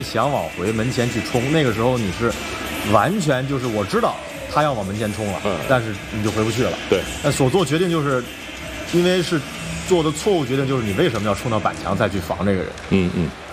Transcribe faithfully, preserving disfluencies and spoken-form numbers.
想往回门前去冲，那个时候你是完全就是我知道他要往门前冲了， 嗯， 但是你就回不去了。 对， 那所做决定就是，因为是做的错误决定，就是你为什么要冲到板墙再去防这个人？ 嗯嗯。